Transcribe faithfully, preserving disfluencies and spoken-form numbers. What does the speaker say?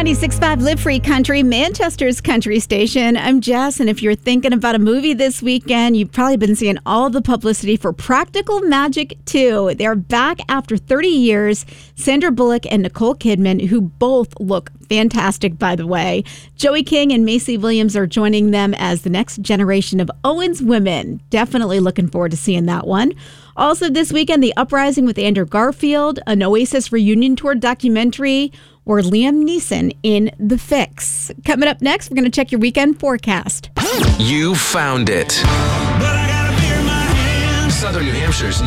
ninety-six point five Live Free Country, Manchester's country station. I'm Jess, and if you're thinking about a movie this weekend, you've probably been seeing all the publicity for Practical Magic two. They're back after thirty years. Sandra Bullock and Nicole Kidman, who both look fantastic, by the way. Joey King and Macy Williams are joining them as the next generation of Owens women. Definitely looking forward to seeing that one. Also this weekend, The Uprising with Andrew Garfield, an Oasis reunion tour documentary, or Liam Neeson in The Fix. Coming up next, we're going to check your weekend forecast. You found it. Southern New Hampshire's